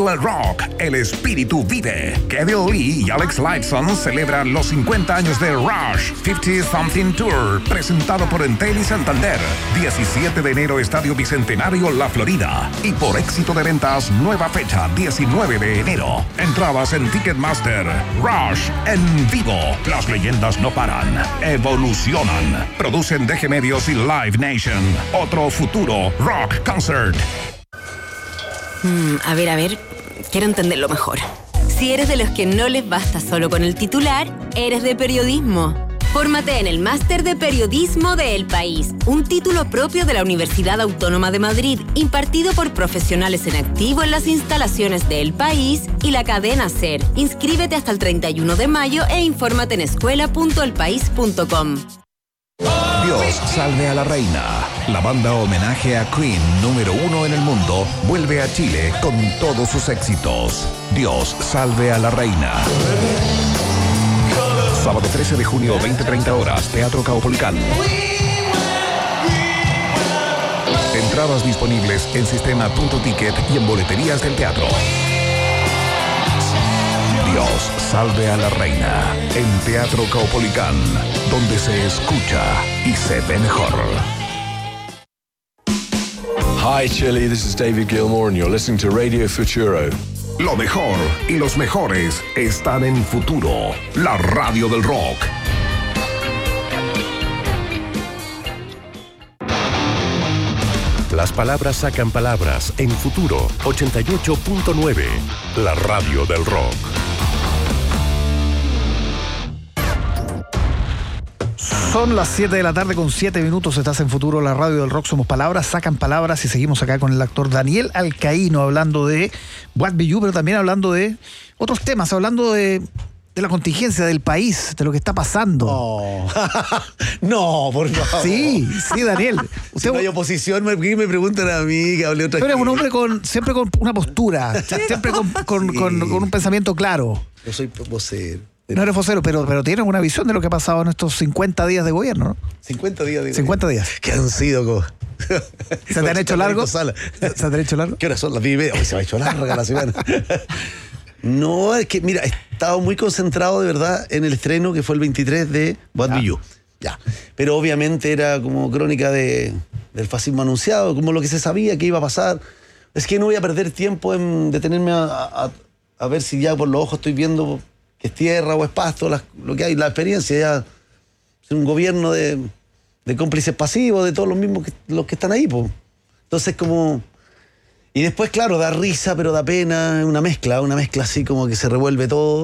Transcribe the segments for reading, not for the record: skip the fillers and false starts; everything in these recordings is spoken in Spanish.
El rock, el espíritu vive. Kevin Lee y Alex Lifeson celebran los 50 años de Rush 50 Something Tour, presentado por Entel y Santander. 17 de enero, Estadio Bicentenario, La Florida. Y por éxito de ventas, nueva fecha, 19 de enero. Entradas en Ticketmaster. Rush en vivo. Las leyendas no paran, evolucionan. Producen DG Medios y Live Nation. Otro futuro rock concert. A ver, quiero entenderlo mejor. Si eres de los que no les basta solo con el titular, eres de periodismo. Fórmate en el Máster de Periodismo de El País, un título propio de la Universidad Autónoma de Madrid, impartido por profesionales en activo en las instalaciones de El País y la cadena SER. Inscríbete hasta el 31 de mayo e infórmate en escuela.elpaís.com. Dios salve a la reina. La banda homenaje a Queen número 1 en el mundo vuelve a Chile con todos sus éxitos. Dios salve a la reina. Sábado 13 de junio, 20:30 horas, Teatro Caupolicán. Entradas disponibles en sistema.ticket y en boleterías del teatro. Dios salve a la reina en Teatro Caupolicán, donde se escucha y se ve mejor. Hi Chile, this is David Gilmour and you're listening to Radio Futuro. Lo mejor y los mejores están en Futuro, la radio del rock. Las palabras sacan palabras en Futuro 88.9, la radio del rock. Son las 7 de la tarde con 7 minutos. Estás en Futuro, la radio del rock. Somos palabras, sacan palabras. Y seguimos acá con el actor Daniel Alcaíno hablando de What Be You, pero también hablando de otros temas, hablando de la contingencia del país, de lo que está pasando. Oh. No, por favor. Sí, Daniel. Si no hay oposición, me preguntan a mí que hable otra cosa. Tú eres un hombre siempre con una postura, siempre con un pensamiento claro. Yo soy vocero. No eres vocero, pero tienes una visión de lo que ha pasado en estos 50 días de gobierno, ¿no? 50 días de 50 días. ¿Qué han sido? ¿Se te han hecho largo? ¿Se te han hecho largo? ¿Qué horas son? Las 10:30. Hoy se me ha hecho larga la semana. No, es que, mira, he estado muy concentrado de verdad en el estreno que fue el 23 de What Be You. Ya. Pero obviamente era como crónica del fascismo anunciado, como lo que se sabía que iba a pasar. Es que no voy a perder tiempo en detenerme a ver si ya por los ojos estoy viendo que es tierra o es pasto, lo que hay, la experiencia ya es un gobierno de cómplices pasivos, de todos los mismos los que están ahí, pues. Entonces como... Y después, claro, da risa, pero da pena, una mezcla así como que se revuelve todo,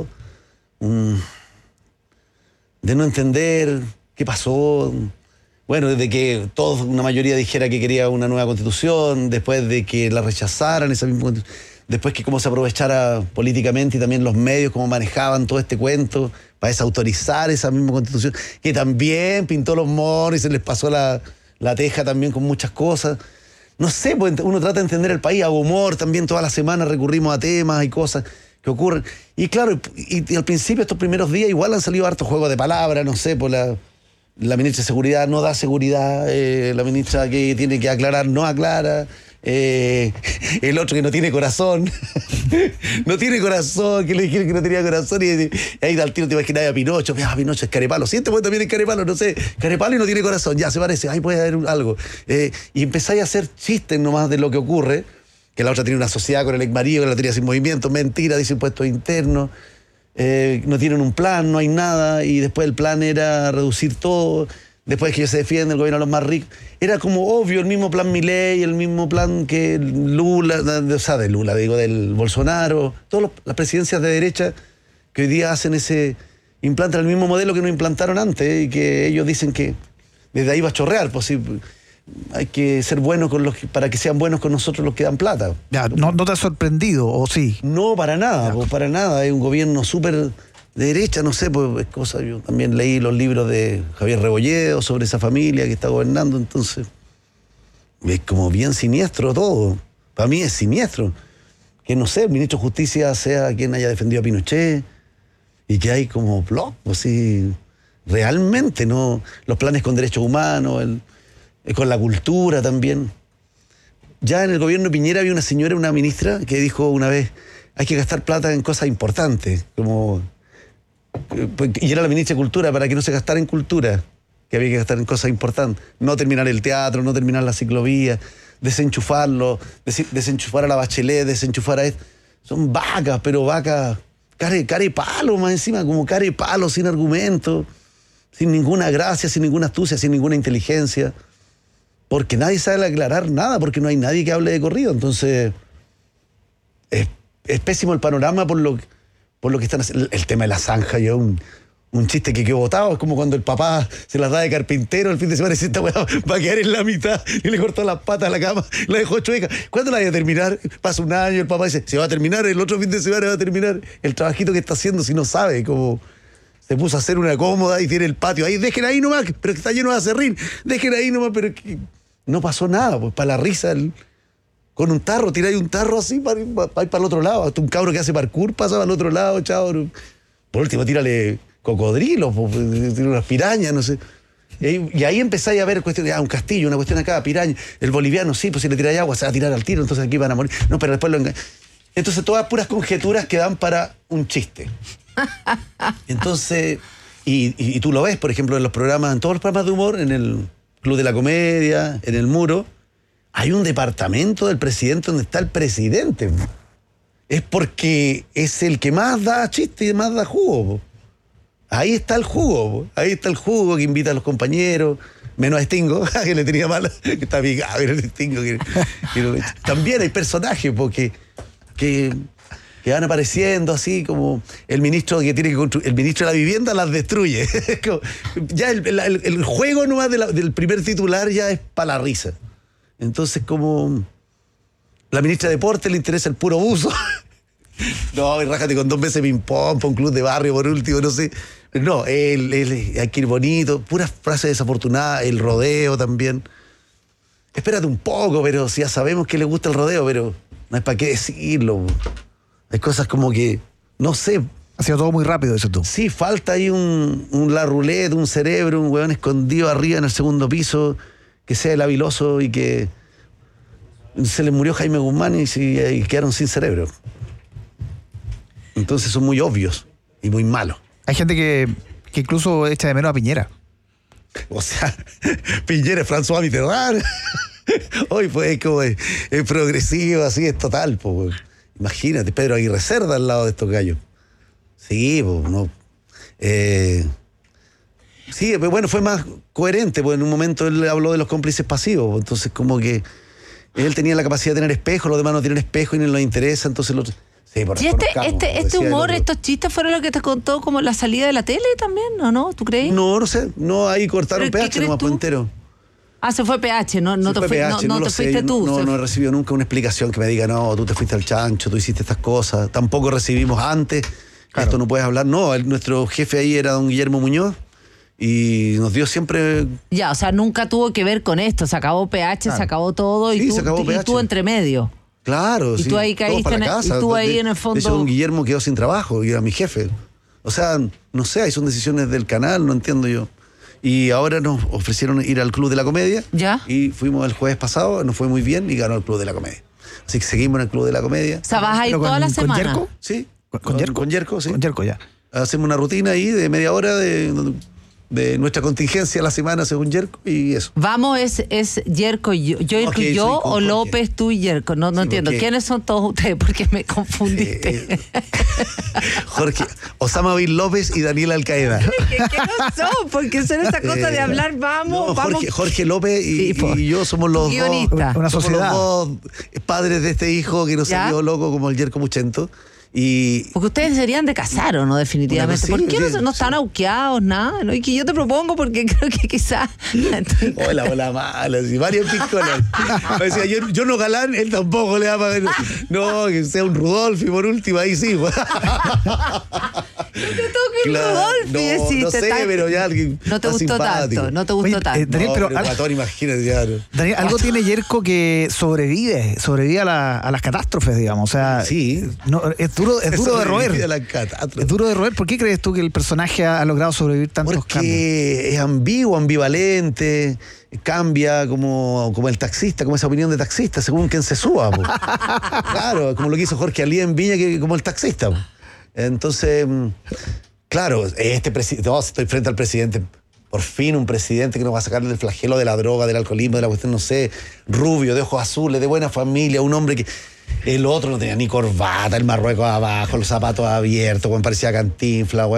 de no entender qué pasó. Bueno, desde que todos, una mayoría dijera que quería una nueva constitución, después de que la rechazaran esa misma constitución, después que cómo se aprovechara políticamente y también los medios, cómo manejaban todo este cuento para desautorizar esa misma constitución, que también pintó los monos y se les pasó la teja también con muchas cosas. No sé, pues uno trata de entender el país, hago humor, también toda la semana recurrimos a temas y cosas que ocurren. Y claro, y al principio, estos primeros días, igual han salido hartos juegos de palabras, no sé, por la ministra de Seguridad no da seguridad, la ministra que tiene que aclarar no aclara, el otro que no tiene corazón, no tiene corazón, que le dijeron que no tenía corazón, y ahí al tiro te imaginas a Pinocho, Pinocho es Carepalo, siente pues también es Carepalo, no sé, Carepalo y no tiene corazón, ya se parece, ahí puede haber algo, y empezáis a hacer chistes nomás de lo que ocurre, que la otra tiene una sociedad con el exmarido, que la tenía sin movimiento, mentira, dice impuestos internos, no tienen un plan, no hay nada, y después el plan era reducir todo. Después que ellos se defienden, el gobierno de los más ricos. Era como obvio, el mismo plan Milei, el mismo plan que Lula, o sea, de Lula, digo, del Bolsonaro. Todas las presidencias de derecha que hoy día hacen implantan el mismo modelo que no implantaron antes, y que ellos dicen que desde ahí va a chorrear. Pues sí, hay que ser buenos para que sean buenos con nosotros los que dan plata. Ya, ¿no te ha sorprendido, o sí? No, para nada, pues, para nada. Es un gobierno súper... de derecha, no sé, pues es cosa, yo también leí los libros de Javier Rebolledo sobre esa familia que está gobernando, entonces es como bien siniestro todo. Para mí es siniestro. Que no sé, el ministro de Justicia sea quien haya defendido a Pinochet y que hay como blog, pues sí, realmente, ¿no? Los planes con derechos humanos, con la cultura también. ya en el gobierno de Piñera había una señora, una ministra, que dijo una vez, hay que gastar plata en cosas importantes, y era la ministra de Cultura, para que no se gastara en cultura, que había que gastar en cosas importantes, no terminar el teatro, no terminar la ciclovía, desenchufarlo, desenchufar a la Bachelet, desenchufar a esto. Son vacas, pero vacas, cara y palo más encima, como cara y palo, sin argumento, sin ninguna gracia, sin ninguna astucia, sin ninguna inteligencia, porque nadie sabe aclarar nada, porque no hay nadie que hable de corrido. Entonces, es pésimo el panorama por lo que están haciendo. El tema de la zanja, yo un chiste que quedó botado, es como cuando el papá se las da de carpintero el fin de semana y dice, esta weá va a quedar en la mitad, y le cortó las patas a la cama, la dejó chueca. ¿Cuándo la voy a terminar? Pasa un año, el papá dice, se va a terminar, el otro fin de semana va a terminar el trabajito que está haciendo, si no sabe, como se puso a hacer una cómoda y tiene el patio ahí, dejen ahí nomás, pero que está lleno de acerrín, dejen ahí nomás, pero que no pasó nada, pues para la risa, con un tarro, tiráis un tarro así para ir para el otro lado, hasta un cabro que hace parkour pasa para el otro lado, chao. Por último, tírale cocodrilos, tiene unas pirañas, no sé. Y ahí empezáis a ver cuestiones, un castillo, una cuestión acá, piraña. El boliviano, sí, pues si le tiráis agua se va a tirar al tiro, entonces aquí van a morir. No, pero después lo engañan. Entonces todas puras conjeturas que dan para un chiste. Entonces, y tú lo ves, por ejemplo, en todos los programas de humor, en el Club de la Comedia, en el Muro, hay un departamento del presidente donde está el presidente. Es porque es el que más da chiste y más da jugo. Ahí está el jugo, que invita a los compañeros, menos a Stingo, que le tenía mala, que está picado, el Stingo. También hay personajes que van apareciendo así, como el ministro que tiene que construir, el ministro de la vivienda las destruye. Ya el juego nomás del primer titular ya es para la risa. Entonces, como la ministra de Deportes le interesa el puro buzo. No, y rájate con 2 veces ping-pong, para un club de barrio por último, no sé. No, hay que ir bonito, puras frases desafortunadas, el rodeo también. Espérate un poco, pero si ya sabemos que le gusta el rodeo, pero no es para qué decirlo. Hay cosas como que, no sé. Ha sido todo muy rápido eso tú. Sí, falta ahí un la roulette, un cerebro, un huevón escondido arriba en el segundo piso, que sea el habiloso y que se le murió Jaime Guzmán y quedaron sin cerebro. Entonces son muy obvios y muy malos. Hay gente que incluso echa de menos a Piñera. O sea, Piñera es François Mitterrand. Hoy pues como es progresivo, así es total. Pues. Imagínate, Pedro Aguirre Cerda al lado de estos gallos. Sí, pues no. Sí, pero bueno, fue más coherente, porque en un momento él habló de los cómplices pasivos. Entonces como que él tenía la capacidad de tener espejo, los demás no tienen espejo y no les interesa, entonces los... Sí, y este humor, estos chistes fueron lo que te contó como la salida de la tele también, ¿o no? ¿Tú crees? No sé. No, ahí cortaron PH nomás por entero. Ah, se fue PH, no te fuiste tú. No he recibido nunca una explicación que me diga, no, tú te fuiste al chancho, tú hiciste estas cosas. Tampoco recibimos antes, claro. Esto no puedes hablar. No, nuestro jefe ahí era don Guillermo Muñoz y nos dio siempre... Ya, o sea, nunca tuvo que ver con esto. Se acabó PH, claro. Se acabó todo y, sí, y tú entre medio. Claro, y sí. tú ahí caíste y tú ahí en el fondo... De hecho, don Guillermo quedó sin trabajo y era mi jefe. O sea, no sé, ahí son decisiones del canal, no entiendo yo. Y ahora nos ofrecieron ir al Club de la Comedia. ¿Ya? Y fuimos el jueves pasado, nos fue muy bien y ganó el Club de la Comedia. Así que seguimos en el Club de la Comedia. O sea, ¿vas a ir toda la semana? ¿Con Yerko? Sí. ¿Con Yerko? Con Yerko, sí. Con Yerko, ya. Hacemos una rutina ahí de media hora de nuestra contingencia a la semana según Yerko y eso. Vamos, es Yerko y yo o López, tú y Yerko. No entiendo. ¿Quiénes son todos ustedes? Porque me confundiste. Jorge, Osama Bin López y Daniel Al-Qaeda. ¿Qué no son? Porque son esa cosa de hablar, vamos. Jorge López y yo somos los guionistas. Una sociedad. Somos los dos padres de este hijo que nos salió loco como el Yerko Muchento. Porque ustedes serían de casar, ¿o no? Definitivamente. ¿Por qué no están auqueados, nada? ¿No? Y que yo te propongo porque creo que quizás... Hola mala, sí, varios picolas. Decía, yo no galán, él tampoco le va a pagar. No, que sea un Rudolfi por último, ahí sí. No sé, pero ya alguien. No te gustó tanto. Daniel, pero Guatón, imagínate ya. Daniel, algo tiene Yerko que sobrevive a las catástrofes, digamos. O sea, sí. No, es duro de roer. Es duro de roer. ¿Por qué crees tú que el personaje ha logrado sobrevivir tantos cambios? Porque es ambiguo, ambivalente, cambia como el taxista, como esa opinión de taxista, según quien se suba. Claro, como lo que hizo Jorge Alía en Viña, que como el taxista. Entonces, claro, estoy frente al presidente. Por fin un presidente que nos va a sacar del flagelo de la droga, del alcoholismo, de la cuestión, no sé, rubio, de ojos azules, de buena familia, un hombre que... El otro no tenía ni corbata, el Marruecos abajo, los zapatos abiertos, cuando parecía Cantinflas,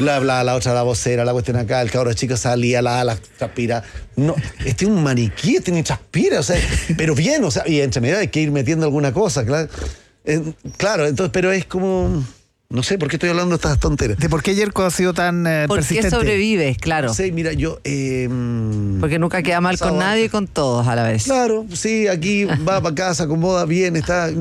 la otra la vocera, la cuestión acá, el cabro chico salía, la transpira. No, este es un maniquí, este ni transpira, o sea, pero bien, o sea, y entre medio hay que ir metiendo alguna cosa, claro. Claro, entonces, pero es como... No sé por qué estoy hablando de estas tonteras. ¿De por qué Yerko ha sido tan persistente? ¿Por qué sobrevives? Claro. No sé, mira, yo... Porque nunca queda mal con nadie y con todos a la vez. Claro, sí, aquí va para casa, acomoda bien,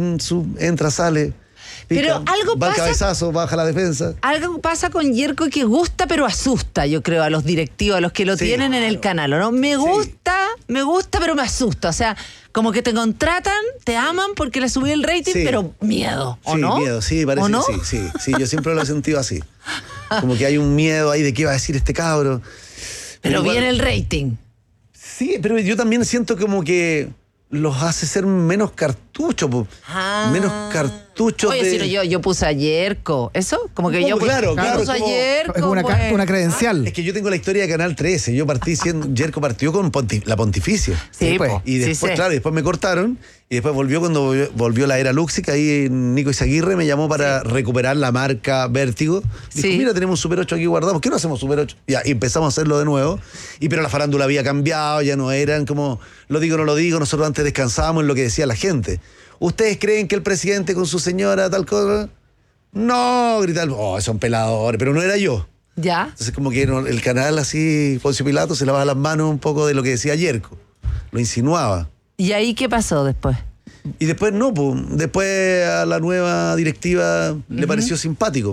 entra, sale. Pica, pero algo va pasa... al cabezazo, baja la defensa. Algo pasa con Yerko que gusta pero asusta, yo creo, a los directivos, a los que lo tienen en el canal, ¿no? Me gusta, pero me asusta. O sea, como que te contratan, te aman porque le subí el rating, pero miedo, ¿o no? Sí, miedo, sí, parece ¿no? que sí, yo siempre lo he sentido así. Como que hay un miedo ahí de qué va a decir este cabro. Pero viene el rating. Sí, pero yo también siento como que los hace ser menos cartuchos, menos cartuchos. Oye, si no, yo puse a Yerko, ¿eso? Como que yo puse a Yerko. Es una credencial. Es que yo tengo la historia de Canal 13. Yo partí Yerko partió con la Pontificia. Sí, pues. Y después, claro, después me cortaron. Y después cuando volvió la era Luxica, ahí Nico Izaguirre me llamó para recuperar la marca Vértigo. Dijo, mira, tenemos un Super 8 aquí guardado, ¿por qué no hacemos Super 8? Ya, y empezamos a hacerlo de nuevo. Pero la farándula había cambiado, ya no eran como, lo digo, no lo digo, nosotros antes descansábamos en lo que decía la gente. ¿Ustedes creen que el presidente con su señora tal cosa? No, gritaban, son peladores, pero no era yo. Ya. Entonces como que el canal así, Poncio Pilato, se lavaba las manos un poco de lo que decía Yerko. Lo insinuaba. ¿Y ahí qué pasó después? Y después no, pues. Después a la nueva directiva le pareció simpático.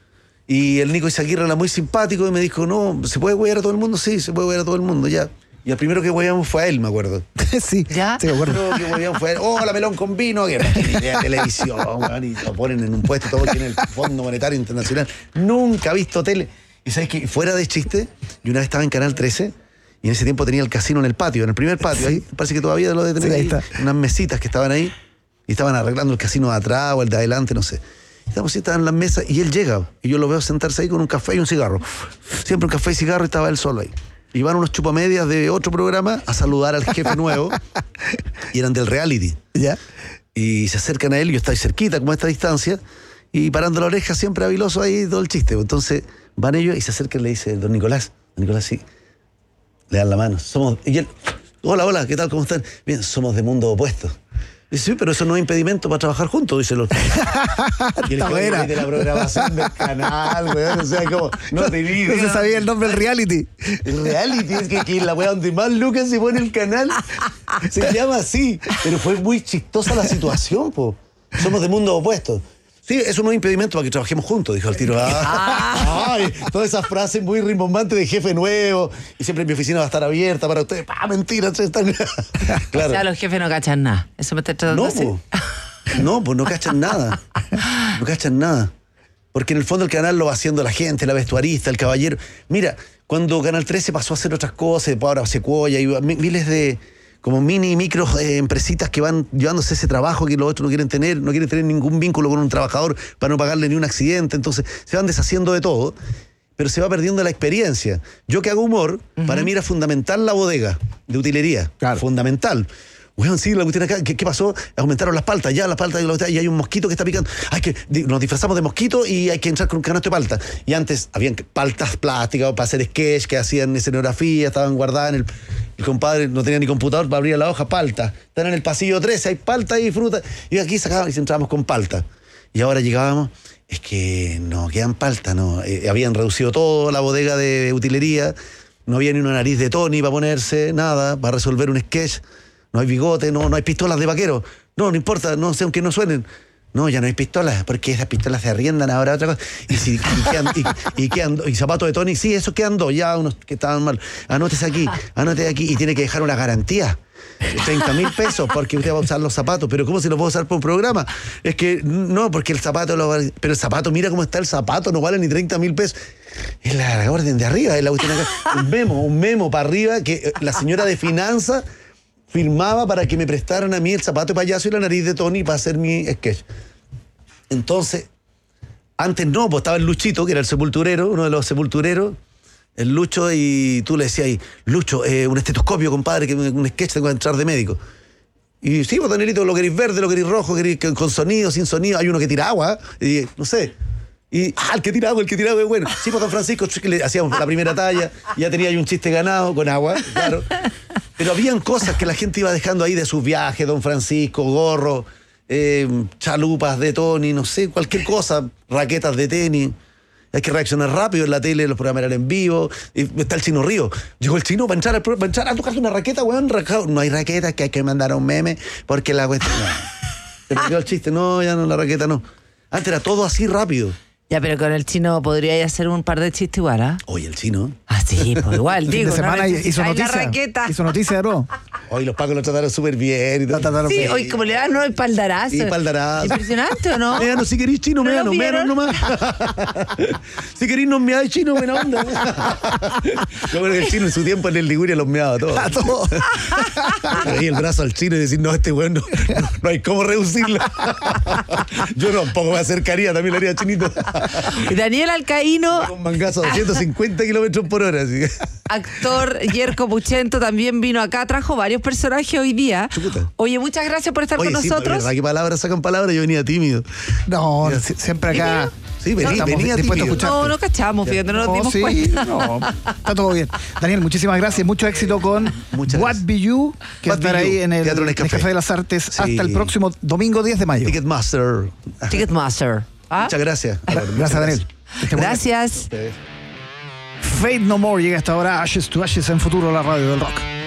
Y el Nico Izaguirre era muy simpático y me dijo, no, ¿se puede huear a todo el mundo? Sí, se puede huear a todo el mundo, ya. Y el primero que hueamos fue a él, me acuerdo. Sí, ¿ya? Sí, me acuerdo. El primero que hueamos fue a él. Hola, melón con vino. Que no tiene idea de televisión, y lo ponen en un puesto, todo tiene el Fondo Monetario Internacional. Nunca ha visto tele. Y sabes que fuera de chiste, yo una vez estaba en Canal 13 y en ese tiempo tenía el casino en el patio, en el primer patio. Ahí parece que todavía lo de tener ahí, unas mesitas que estaban ahí y estaban arreglando el casino de atrás o el de adelante, no sé. Estaban en las mesas y él llega y yo lo veo sentarse ahí con un café y un cigarro. Siempre un café y cigarro y estaba él solo ahí. Y van unos chupamedias de otro programa a saludar al jefe nuevo y eran del reality. ¿Ya? Y se acercan a él, yo estoy cerquita, como a esta distancia, y parando la oreja, siempre habiloso ahí todo el chiste. Entonces van ellos y se acercan y le dice, don Nicolás, sí, le dan la mano. Y él, hola, ¿qué tal? ¿Cómo están? Bien, somos de mundo opuesto. Dice, sí, pero eso no es impedimento para trabajar juntos, dice el otro. Y el jefe de la programación del canal, weón, o sea, como, no tenía idea. No se sabía el nombre del reality. El reality es que la weá donde más lucas se pone el canal se llama así. Pero fue muy chistosa la situación, po. Somos de mundo opuesto. Sí, eso no es impedimento para que trabajemos juntos, dijo el tiro. Ay, todas esas frases muy rimbombantes de jefe nuevo. Y siempre mi oficina va a estar abierta para ustedes. Mentira, están... Claro. O sea, los jefes no cachan nada. Eso me está tratando de decir. No, pues no cachan nada. No cachan nada. Porque en el fondo el canal lo va haciendo la gente, la vestuarista, el caballero. Mira, cuando Canal 13 pasó a hacer otras cosas, después ahora Secuoya y miles de... como mini y micro empresitas que van llevándose ese trabajo que los otros no quieren tener ningún vínculo con un trabajador para no pagarle ni un accidente, entonces se van deshaciendo de todo, pero se va perdiendo la experiencia. Yo que hago humor, para mí era fundamental la bodega de utilería, claro. Fundamental. Bueno, sí, la cuestión acá, ¿qué pasó? Aumentaron las paltas, y hay un mosquito que está picando. Nos disfrazamos de mosquito y hay que entrar con un canasto de palta. Y antes habían paltas plásticas para hacer sketch, que hacían escenografía, estaban guardadas en el compadre no tenía ni computador para abrir la hoja, palta. Están en el pasillo 13, hay palta y fruta. Y aquí sacaban y entrábamos con palta. Y ahora llegábamos, es que no quedan palta, no. Habían reducido todo la bodega de utilería, no había ni una nariz de Tony para ponerse, nada, para resolver un sketch. No hay bigote, no hay pistolas de vaquero. No importa, no sé, aunque no suenen. No, ya no hay pistolas, porque esas pistolas se arriendan ahora a otra cosa. Y zapatos de Tony, sí, eso quedan 2, ya unos que estaban mal. Anótese aquí, y tiene que dejar una garantía. 30.000 pesos porque usted va a usar los zapatos. Pero ¿cómo se los va a usar por un programa? Es que no, porque el zapato pero el zapato, mira cómo está el zapato, no vale ni 30.000 pesos. Es la orden de arriba, es la cuestión acá. Un memo para arriba que la señora de finanzas firmaba para que me prestaran a mí el zapato de payaso y la nariz de Tony para hacer mi sketch. Entonces, antes no, pues estaba el Luchito, que era el sepulturero, uno de los sepultureros, el Lucho, y tú le decías ahí, Lucho, un estetoscopio, compadre, que un sketch tengo que entrar de médico. Y sí, pues Danielito, lo queréis verde, lo queréis rojo, queréis con sonido, sin sonido, hay uno que tira agua, y no sé. Y, el que tira agua es bueno. Sí, pues don Francisco, que le hacíamos la primera talla, ya tenía ahí un chiste ganado con agua, claro. Pero habían cosas que la gente iba dejando ahí de sus viajes, don Francisco, gorro, chalupas de Tony, no sé, cualquier cosa, raquetas de tenis. Hay que reaccionar rápido en la tele, los programas eran en vivo. Y está el Chino Río. Llegó el Chino para entrar a tocarse una raqueta, weón. No hay raquetas, que hay que mandar a un meme, porque la cuestión... No. Se perdió el chiste, no, ya no, la raqueta no. Antes era todo así rápido. Ya, pero con el Chino podría hacer un par de chistes igual, ¿ah? Oye, el Chino. Ah, sí, pues igual, El fin digo. de semana no hizo la noticia. raqueta. Hizo noticia de nuevo. Hoy los pacos lo trataron súper bien. Y todo. Sí, hoy como le dan, no, espaldarazo. Sí, espaldarazo. ¿Impresionante o no? Méanos, si querís, Chino, ¿No lo méanos vieron? nomás. Si querís, nos meáis, Chino, buena onda. Yo creo que el Chino en su tiempo en el Liguria los meaba a todos. A todos. Le di el brazo al Chino y decir, no, este weón no hay cómo reducirlo. Yo tampoco me acercaría, también lo haría Chinito. Y Daniel Alcaíno, Un mangazo a 250 kilómetros por hora. Así. actor Yerko Puchento, también vino acá, trajo varios personajes hoy día. Chuta. Oye, muchas gracias por estar Oye, con sí, nosotros. ¿verdad que palabras sacan palabras? Yo venía tímido. No, siempre acá. Sí, venía estamos tímido. dispuestos a escucharte. No cachamos, fíjate, no nos dimos sí, cuenta. no, está todo bien. Daniel, muchísimas gracias. Mucho éxito con Muchas What gracias. Be You, que va a What Be estar ahí You, en el Teatro Nescafé. Café de las Artes Sí. hasta el próximo domingo 10 de mayo. Ticketmaster. Ticketmaster. ¿Ah? Muchas gracias. Gracias, Daniel. Que esté muy bien. Gracias. Fate No More llega hasta ahora. Ashes to Ashes en Futuro, la radio del rock.